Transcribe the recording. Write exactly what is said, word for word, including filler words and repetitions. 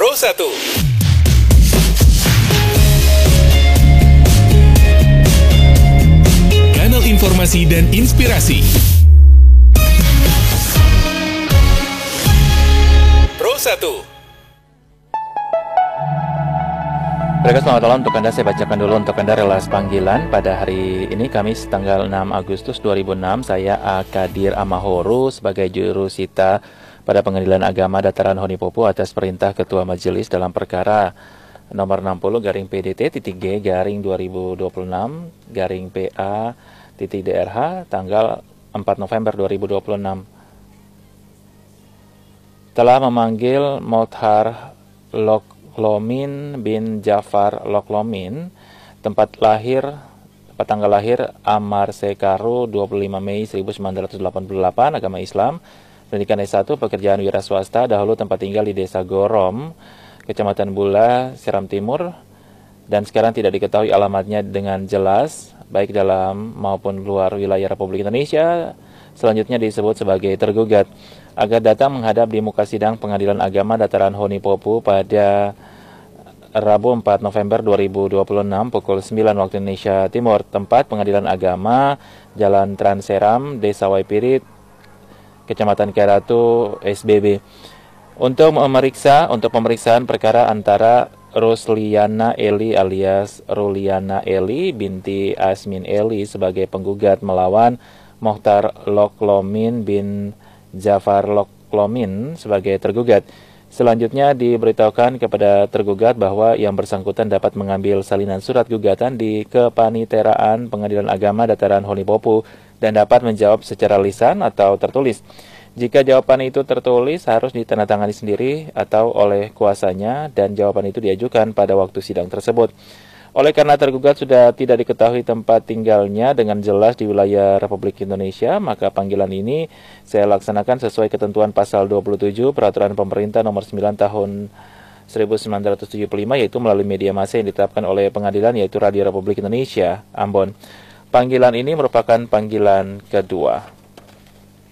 Pro satu. Kanal informasi dan inspirasi. Pro satu. Baiklah, selamat malam untuk Anda. Saya bacakan dulu untuk Anda relas panggilan pada hari ini, Kamis tanggal enam Agustus dua ribu enam. Saya A. Kadir Amahoro sebagai jurusita pada Pengadilan Agama Dataran Honipopo atas perintah Ketua Majelis dalam perkara nomor enam puluh garing P D T titik G garing dua ribu dua puluh enam garing P A titik D R H tanggal empat November dua ribu dua puluh enam telah memanggil Mothar Loklomin bin Jafar Loklomin, tempat lahir, tempat tanggal lahir Amar Sekaru dua puluh lima Mei seribu sembilan ratus delapan puluh delapan, agama Islam, pendidikan S satu, pekerjaan wira swasta, dahulu tempat tinggal di Desa Gorom, Kecamatan Bula, Seram Timur, dan sekarang tidak diketahui alamatnya dengan jelas, baik dalam maupun luar wilayah Republik Indonesia. Selanjutnya disebut sebagai tergugat, agar datang menghadap di muka sidang Pengadilan Agama Dataran Honipopo pada Rabu empat November dua ribu dua puluh enam pukul sembilan waktu Indonesia Timur, tempat Pengadilan Agama Jalan Transeram, Desa Waipirit, Kecamatan Keratu, S B B, untuk memeriksa untuk pemeriksaan perkara antara Rusliana Eli alias Ruliana Eli binti Asmin Eli sebagai penggugat melawan Mokhtar Loklomin bin Jafar Loklomin sebagai tergugat. Selanjutnya diberitahukan kepada tergugat bahwa yang bersangkutan dapat mengambil salinan surat gugatan di Kepaniteraan Pengadilan Agama Dataran Honipopo dan dapat menjawab secara lisan atau tertulis. Jika jawaban itu tertulis harus ditandatangani sendiri atau oleh kuasanya dan jawaban itu diajukan pada waktu sidang tersebut. Oleh karena tergugat sudah tidak diketahui tempat tinggalnya dengan jelas di wilayah Republik Indonesia, maka panggilan ini saya laksanakan sesuai ketentuan pasal dua puluh tujuh Peraturan Pemerintah nomor sembilan tahun seribu sembilan ratus tujuh puluh lima, yaitu melalui media massa yang ditetapkan oleh pengadilan, yaitu Radio Republik Indonesia Ambon. Panggilan ini merupakan panggilan kedua.